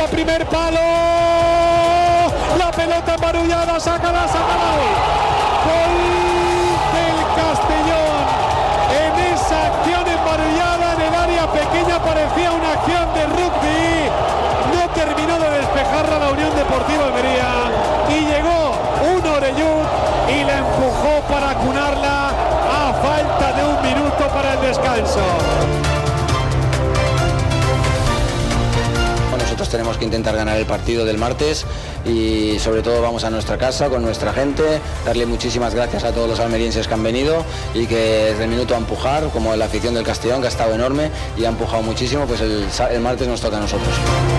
a primer palo. La pelota embarullada, sácala. Gol del Castellón. En esa acción embarullada en el área pequeña parecía una acción de rugby. No terminó de despejarla la Unión Deportiva Almería y llegó un Orellut y la empujó para cunarla a falta de un minuto para el descanso. Nosotros tenemos que intentar ganar el partido del martes y sobre todo vamos a nuestra casa con nuestra gente, darle muchísimas gracias a todos los almerienses que han venido y que desde el minuto a empujar, como la afición del Castellón que ha estado enorme y ha empujado muchísimo, pues el martes nos toca a nosotros.